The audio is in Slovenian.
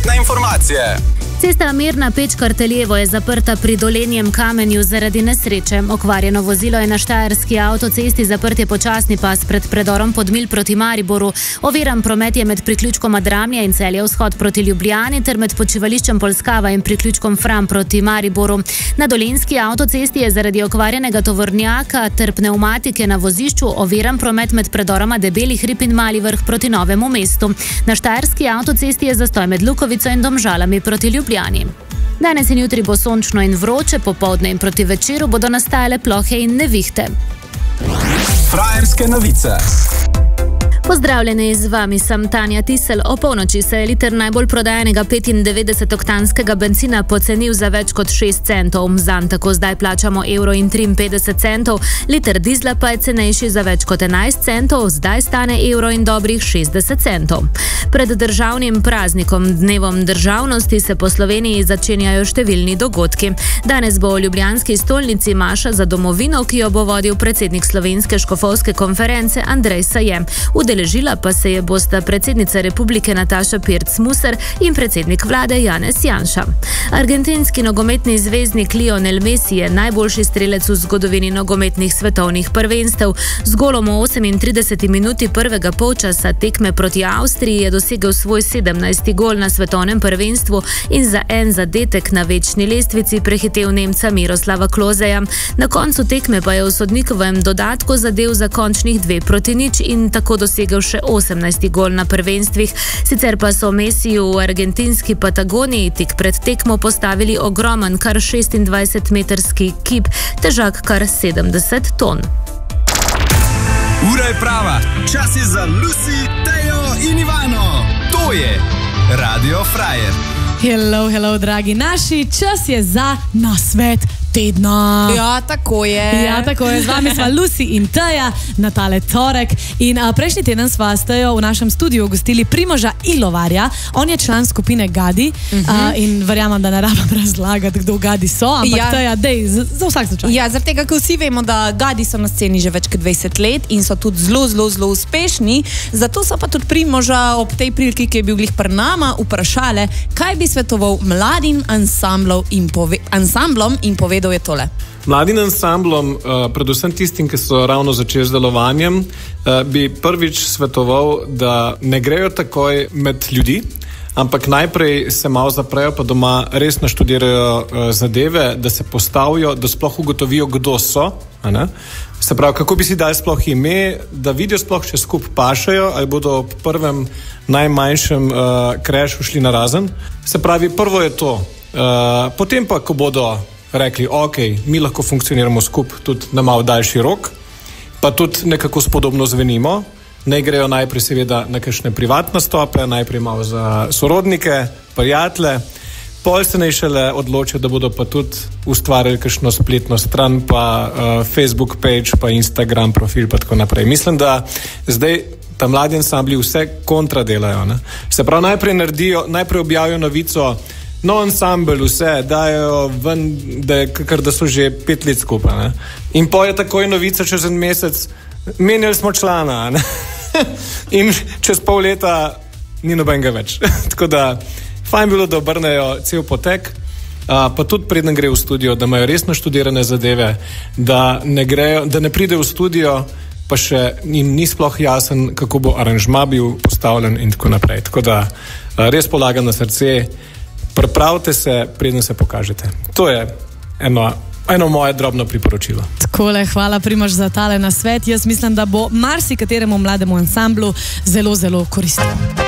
Prometne informacije. Cesta Mirna Pečkar-Teljevo je zaprta pri Dolenjem Kamenju zaradi nesreče. Okvarjeno vozilo je na štajerski avtocesti, zaprt je počasni pas pred predorom Podmilj proti Mariboru. Oviran promet je med priključkom Adramlja in Celje vzhod proti Ljubljani ter med počivališčem Polskava in priključkom Fram proti Mariboru. Na dolenjski avtocesti je zaradi okvarjenega tovornjaka ter pnevmatike na vozišču oviran promet med predoroma Debeli hrib in Mali Vrh proti Novemu mestu. Na štajerski avtocesti je zastoj med Lukovico in Domžalami proti Ljubljani. Danes in jutri bo sončno in vroče, popoldne in proti večeru bodo nastajale plohe in nevihte. Frajerske novice. Pozdravljeni, z vami sem Tanja Tisel. O polnoči se je liter najbolj prodajanega 95-oktanskega bencina pocenil za več kot 6 centov. Zanj tako zdaj plačamo €1,53, liter dizla pa je cenejši za več kot 11 centov, zdaj stane €60. Pred državnim praznikom, dnevom državnosti, se po Sloveniji začenjajo številni dogodki. Danes bo v ljubljanski stolnici maša za domovino, ki jo bo vodil predsednik Slovenske škofovske konference Andrej Sajem. Udeležila pa se je bosta predsednica republike Nataša Pirc-Musar in predsednik vlade Janez Janša. Argentinski nogometni zvezdnik Lionel Messi je najboljši strelec v zgodovini nogometnih svetovnih prvenstev. Z golom v 38. minuti prvega polčasa tekme proti Avstriji je dosegel svoj 17. gol na svetovnem prvenstvu in za en zadetek na večni lestvici prehitel Nemca Miroslava Kloseja. Na koncu tekme pa je v sodnikovem dodatku zadel za končnih 2-0 in tako dosegel še 18. gol na prvenstvih. Sicer pa so Messiju v argentinski Patagoniji tik pred tekmo postavili ogromen, kar 26-metrski kip, težak kar 70 ton. Ura je prava, čas je za Lucy, Tejo in Ivano. To je Radio Frajer. Hello, dragi naši, čas je za nasvet tedna. Ja, tako je. Z vami sva Lucy in Teja na tale torek. In prejšnji teden sva s Tejo v našem studiu gostili Primoža Ilovarja. On je član skupine Gadi in verjamem, da ne rabim razlagati, kdo Gadi so, ampak Teja, dej, za vsak slučaj. Ja, zaradi tega, ker vsi vemo, da Gadi so na sceni že več kot 20 let in so tudi zelo uspešni. Zato so pa tudi Primoža ob tej priliki, ki je bil glih pri nama, vprašale, kaj bi svetoval mladim ansamblom in povedal je tole. Mladim ansamblom, predvsem tistim, ki so ravno začeli z delovanjem, bi prvič svetoval, da ne grejo takoj med ljudi, ampak najprej se malo zaprejo, pa doma res naštudirajo zadeve, da se postavijo, da sploh ugotovijo, kdo so. Se pravi, kako bi si dali sploh ime, da vidijo sploh, če skupaj pašajo, ali bodo ob prvem najmanjšem krešu šli na razen. Se pravi, prvo je to. Potem pa, ko bodo rekli, ok, mi lahko funkcioniramo skupaj tudi na malo daljši rok, pa tudi nekako spodobno zvenimo, ne grejo najprej seveda na kakšne privatne stope, najprej malo za sorodnike, prijatelje, pol se naj šele odločijo, da bodo pa tudi ustvarjali kakšno spletno stran, pa Facebook page, pa Instagram profil, pa tako naprej. Mislim, da zdaj ta mladi ansambli vse kontra delajo. Ne? Se pravi, najprej objavijo novico, no ansambl, vse, dajo ven, da so že 5 let skupaj. Ne? In po je takoj novica čez en mesec, menjali smo člana. Ne? In čez pol leta ni nobenega več. Tako da, fajn bilo, da obrnejo cel potek, pa tudi preden gre v studio, da imajo res naštudirane zadeve, da ne pride v studio, pa še jim ni sploh jasen, kako bo aranžma bil postavljen in tako naprej. Tako da, res polagam na srce, pripravite se, preden se pokažete. To je eno moje drobno priporočilo. Takole, hvala Primož za tale nasvet. Jaz mislim, da bo marsikateremu mlademu ansamblu zelo koristilo.